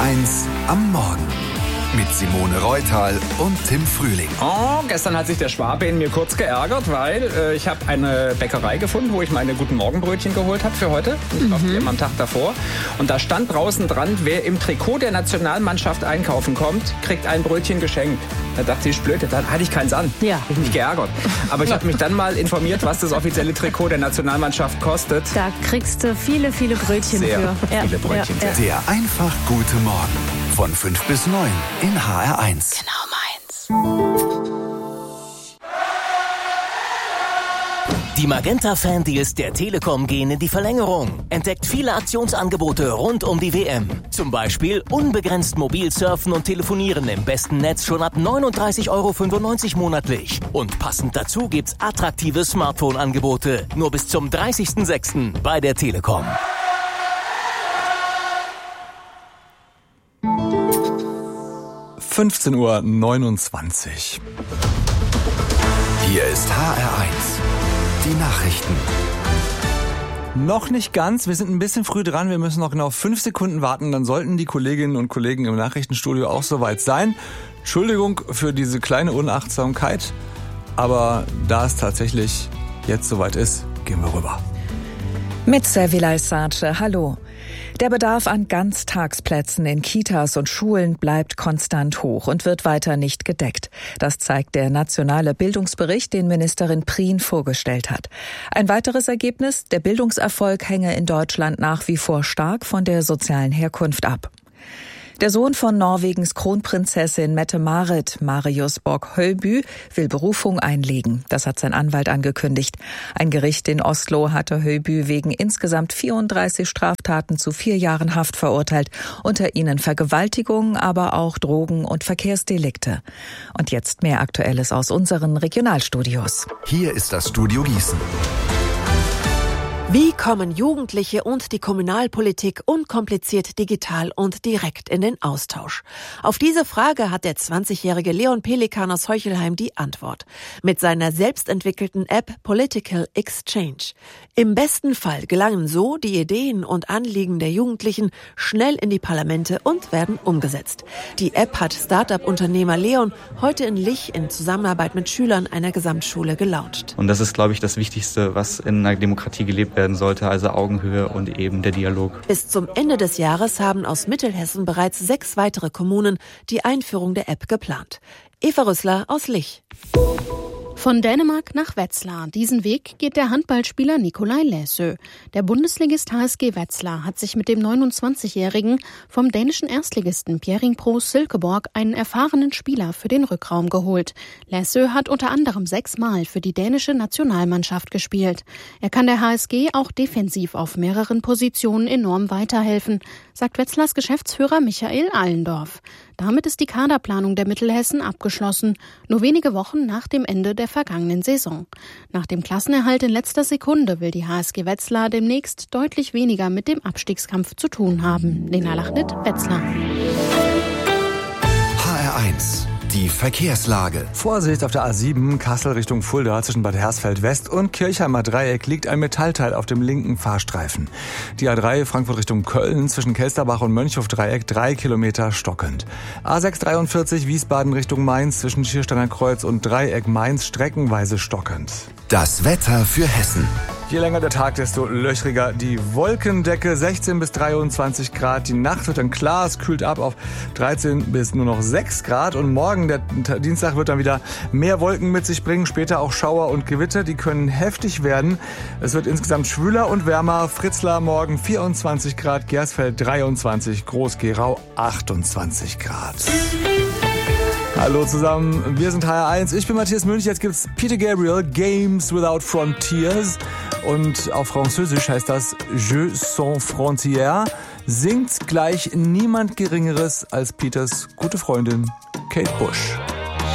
HR1 am Morgen. Mit Simone Reutal und Tim Frühling. Oh, gestern hat sich der Schwabe in mir kurz geärgert, weil ich habe eine Bäckerei gefunden, wo ich meine Guten Morgenbrötchen geholt habe für heute. Ich kaufe die immer am Tag davor. Und da stand draußen dran, wer im Trikot der Nationalmannschaft einkaufen kommt, kriegt ein Brötchen geschenkt. Da dachte ich, blöd, dann hatte ich keins an. Ja. Hab ich mich geärgert. Aber ich habe mich dann mal informiert, was das offizielle Trikot der Nationalmannschaft kostet. Da kriegst du viele Brötchen Sehr für. viele Brötchen. Ja. Der einfach gute Morgen. Von 5 bis 9 in HR1. Genau meins. Die Magenta-Fan-Deals der Telekom gehen in die Verlängerung. Entdeckt viele Aktionsangebote rund um die WM. Zum Beispiel unbegrenzt mobil surfen und telefonieren im besten Netz schon ab 39,95 € monatlich. Und passend dazu gibt's attraktive Smartphone-Angebote. Nur bis zum 30.06. bei der Telekom. »15:29 Uhr. Hier ist HR1. Die Nachrichten. Noch nicht ganz, wir sind ein bisschen früh dran, wir müssen noch genau 5 Sekunden warten, dann sollten die Kolleginnen und Kollegen im Nachrichtenstudio auch soweit sein. Entschuldigung für diese kleine Unachtsamkeit, aber da es tatsächlich jetzt soweit ist, gehen wir rüber. Mit Servilay Sace, hallo. Der Bedarf an Ganztagsplätzen in Kitas und Schulen bleibt konstant hoch und wird weiter nicht gedeckt. Das zeigt der nationale Bildungsbericht, den Ministerin Prien vorgestellt hat. Ein weiteres Ergebnis: Der Bildungserfolg hänge in Deutschland nach wie vor stark von der sozialen Herkunft ab. Der Sohn von Norwegens Kronprinzessin Mette-Marit, Marius Borg-Høiby, will Berufung einlegen. Das hat sein Anwalt angekündigt. Ein Gericht in Oslo hatte Høiby wegen insgesamt 34 Straftaten zu 4 Jahren Haft verurteilt. Unter ihnen Vergewaltigung, aber auch Drogen- und Verkehrsdelikte. Und jetzt mehr Aktuelles aus unseren Regionalstudios. Hier ist das Studio Gießen. Wie kommen Jugendliche und die Kommunalpolitik unkompliziert digital und direkt in den Austausch? Auf diese Frage hat der 20-jährige Leon Pelikan aus Heuchelheim die Antwort. Mit seiner selbstentwickelten App Political Exchange. Im besten Fall gelangen so die Ideen und Anliegen der Jugendlichen schnell in die Parlamente und werden umgesetzt. Die App hat Start-up-Unternehmer Leon heute in Lich in Zusammenarbeit mit Schülern einer Gesamtschule gelauncht. Und das ist, glaube ich, das Wichtigste, was in einer Demokratie gelebt werden sollte, also Augenhöhe und eben der Dialog. Bis zum Ende des Jahres haben aus Mittelhessen bereits 6 weitere Kommunen die Einführung der App geplant. Eva Rüssler aus Lich. Von Dänemark nach Wetzlar. Diesen Weg geht der Handballspieler Nikolaj Læsø. Der Bundesligist HSG Wetzlar hat sich mit dem 29-Jährigen vom dänischen Erstligisten Bjerringbro Silkeborg einen erfahrenen Spieler für den Rückraum geholt. Læsø hat unter anderem 6 Mal für die dänische Nationalmannschaft gespielt. Er kann der HSG auch defensiv auf mehreren Positionen enorm weiterhelfen, sagt Wetzlars Geschäftsführer Michael Allendorf. Damit ist die Kaderplanung der Mittelhessen abgeschlossen, nur wenige Wochen nach dem Ende der vergangenen Saison. Nach dem Klassenerhalt in letzter Sekunde will die HSG Wetzlar demnächst deutlich weniger mit dem Abstiegskampf zu tun haben. Lena Lachnit, Wetzlar. HR1. Die Verkehrslage. Vorsicht auf der A7, Kassel Richtung Fulda zwischen Bad Hersfeld West und Kirchheimer Dreieck liegt ein Metallteil auf dem linken Fahrstreifen. Die A3 Frankfurt Richtung Köln zwischen Kelsterbach und Mönchhof Dreieck 3 Kilometer stockend. A643 Wiesbaden Richtung Mainz zwischen Schiersteiner Kreuz und Dreieck Mainz streckenweise stockend. Das Wetter für Hessen. Je länger der Tag, desto löchriger die Wolkendecke. 16 bis 23 Grad. Die Nacht wird dann klar, es kühlt ab auf 13 bis nur noch 6 Grad. Und morgen, der Dienstag, wird dann wieder mehr Wolken mit sich bringen. Später auch Schauer und Gewitter, die können heftig werden. Es wird insgesamt schwüler und wärmer. Fritzlar morgen 24 Grad, Gersfeld 23, Groß-Gerau 28 Grad. Hallo zusammen, wir sind HR1, ich bin Matthias Münch, jetzt gibt's Peter Gabriel, Games Without Frontiers und auf Französisch heißt das Jeux sans frontières, singt gleich niemand Geringeres als Peters gute Freundin Kate Bush.